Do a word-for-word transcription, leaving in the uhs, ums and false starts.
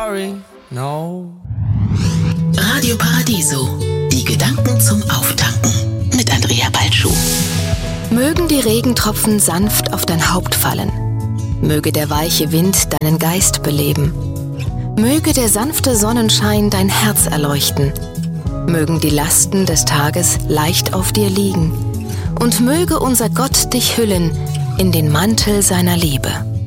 sorry, no. Radio Paradiso, die Gedanken zum Auftanken mit Andrea Balschuh. Mögen die Regentropfen sanft auf dein Haupt fallen. Möge der weiche Wind deinen Geist beleben. Möge der sanfte Sonnenschein dein Herz erleuchten. Mögen die Lasten des Tages leicht auf dir liegen. Und möge unser Gott dich hüllen in den Mantel seiner Liebe.